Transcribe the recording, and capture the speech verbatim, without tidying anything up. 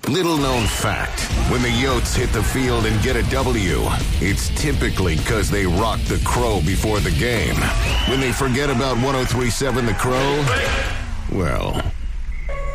Little known fact, when the Yotes hit the field and get a W, it's typically because they rocked the Crow before the game. When they forget about one oh three point seven The Crow, well,